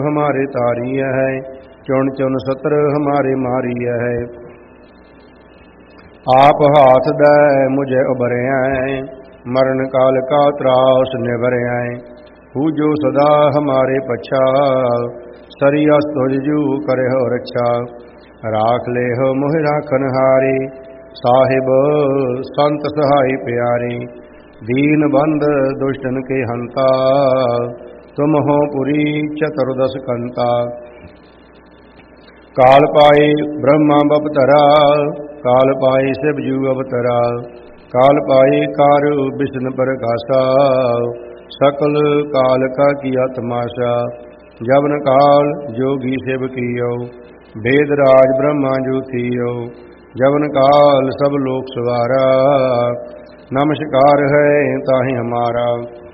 हमारे तारी है, चुन चुन सत्र हमारे मारी है। आप हाथ दे मुझे उबरिया, मरण काल का त्रास निबरिया। पूजो सदा हमारे पछा, सरिया तुझजू करे हो रक्षा। राख ले हो मोह राखन हारे, साहिब संत सहाय प्यारे। दीन बंद दुष्टन के हंता, तुम हो पुरी चतुर्दश कंता। काल पाए ब्रह्मा बपतरा, काल पाए शिवजू अवतरा। काल पाए कार विष्णु प्रकाशा, सकल काल का किया तमाशा। जबन काल जोगी शिव कियो, वेद राज ब्रह्मा जो थियो। जबन काल सब लोक सवारा, नमस्कार है ताहि हमारा।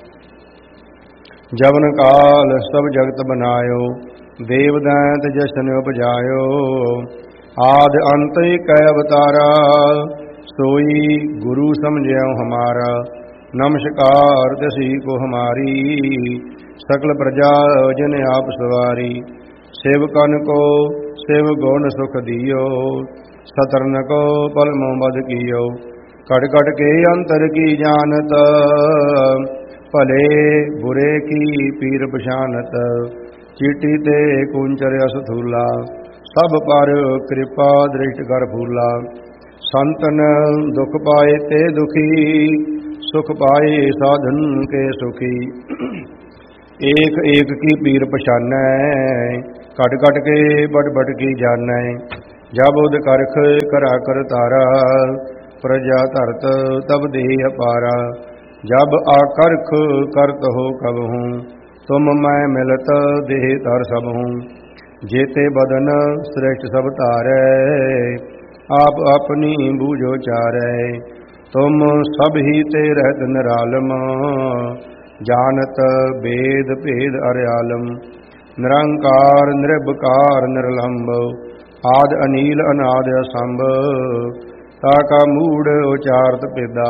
जबन काल सब जगत बनायो, देव दैंत जशन उपजायो। आदि अंत कै अवतारा, सोई गुरु समझो हमारा। नमस्कार तिसी को हमारी, सकल प्रजा जन आप सवारी। शिव कन को शिव गुण सुख दियो, सतरन को पल मोहम्मद कियो। कट कट के अंतर की जानत, भले बुरे की पीर पछानत। चीटी ते कुंचर असथूला, सब पर कृपा दृष्ट कर फूला। संतन दुख पाए ते दुखी, सुख पाए साधन के सुखी। एक एक की पीर पछानै, कट कट के बट बट की जानै। जब उद करख करा कर तारा, प्रजा धरत तब दे अपारा। जब आकर्ख करत हो कब हूँ, तुम मैं मिलत देह तर सब हूँ। जेते बदन श्रेष्ठ सब तारै, आप अपनी बूझो चारै। तुम सब ही ते रहत निरालम, जानत वेद भेद अर्यालम। निरंकार निर्विकार निर्लंब, आद अनील अनाद असंभ। ताका मूढ़ उचारत पेदा,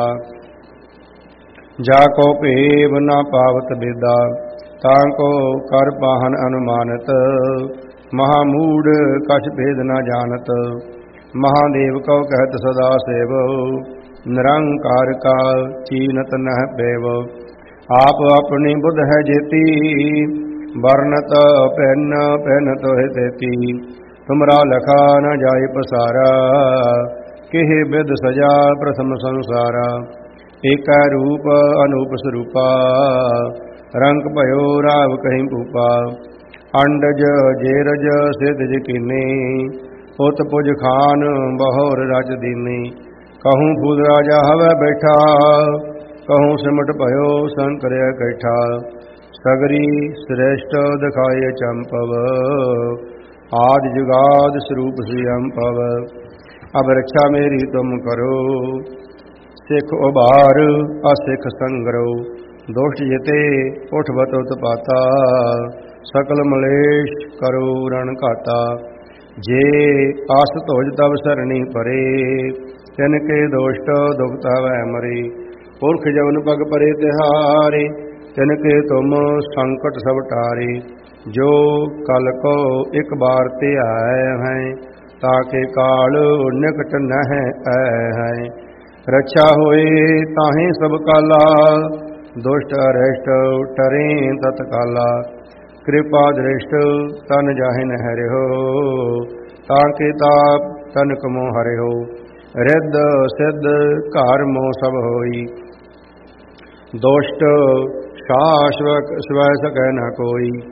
जाको भेव न पावत बेदा। ताको कर पाहन अनुमानत, महामूढ़ कछ भेद न जानत। महादेव को कहत सदा सेव, निरंकार का चीनत नह पेव। आप अपनी बुध है जेती, वर्णत पहन पहनत है तेती। तुमरा लखा न जाय पसारा, किह विद सजा प्रथम संसारा। एक रूप अनूप स्वरूपा, रंग भयो राव कहीं भूपा। अंडज जेरज सिद्धज कीने, उत पुज खान बहोर राज दीने। कहूँ फूल राजा हवै बैठा, कहूँ सिमट भयो शंकर कैठा। सगरी श्रेष्ठ दिखाए चंपव, आदि जुगाद स्वरूप श्रियम पव। अब रक्षा मेरी तुम करो, सिख उबार असिख संगरो। दोष जिते उठ बतुत पाता, सकल मलेश करो रण घाता। जे आस तोज तब सरणी परे, तिनके दोष्ट दुखत वै मरे। पुरख जवन पग परे तिहारे, तिनके तुम संकट सब टारे। जो कल को एक बार ते आए हैं, ताके काल निकट नह है। रक्षा होए ताहि सब काला, दुष्ट अरिष्ट टरे तत्काला। कृपा दृष्ट तन जाहि न हरिहो, ताके ताप तन कमो हरिहो। रिद्ध सिद्ध घर मोह सब होई, दुष्ट शाश्वत स्वै सकै न कोई।